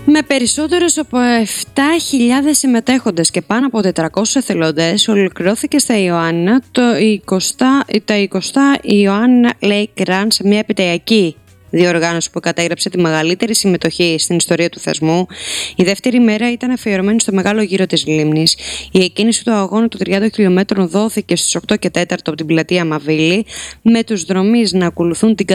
Με περισσότερους από 7.000 συμμετέχοντες και πάνω από 400 εθελοντές ολοκληρώθηκε στα Ιωάννα τα 20 Ιωάννα Lake Run, σε μια επιτειακή διοργάνωση που κατέγραψε τη μεγαλύτερη συμμετοχή στην ιστορία του θεσμού. Η δεύτερη μέρα ήταν αφιερωμένη στο μεγάλο γύρο της λίμνης. Η εκκίνηση του αγώνα των 30 χιλιόμετρων δόθηκε στις 8 και 4 από την πλατεία Μαβίλη, με τους δρομείς να ακολουθούν την